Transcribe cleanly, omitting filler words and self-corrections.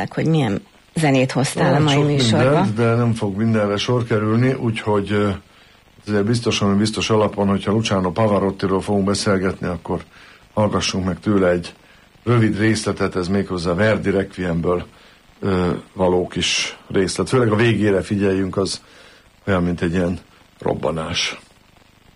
meg, hogy milyen zenét hoztál a mai műsorba. Mindent, de nem fog mindenre sor kerülni, úgyhogy ezért biztos alapon, hogyha Luciano Pavarottiról fogunk beszélgetni, akkor hallgassunk meg tőle egy rövid részletet, ez méghozzá Verdi Requiemből való kis részlet. Főleg a végére figyeljünk, az olyan, mint egy ilyen robbanás.